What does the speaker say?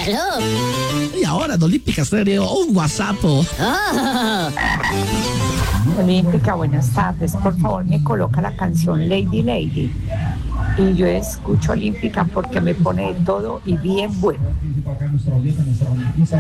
Aló. Y ahora en Olímpica Stereo, un WhatsApp. Oh. Olímpica, buenas tardes. Por favor, me coloca la canción Lady Lady. Y yo escucho Olímpica porque me pone de todo y bien bueno.